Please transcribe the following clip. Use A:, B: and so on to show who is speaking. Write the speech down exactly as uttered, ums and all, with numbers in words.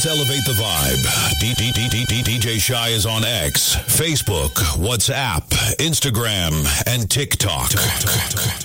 A: Let's elevate the vibe. D- D- D- D- D J Shy is on X, Facebook, WhatsApp, Instagram, and TikTok.